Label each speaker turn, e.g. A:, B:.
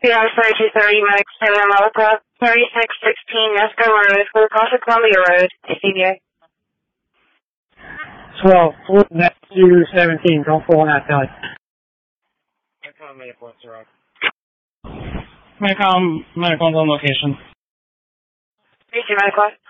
A: Yeah, 3230 Medic Center, Malaga, 3616 Nesco Road, Wilcox, Columbia Road, ACBA.
B: 12, next to 17, don't fall on that side.
C: Medicom on location.
A: Thank you, Medic.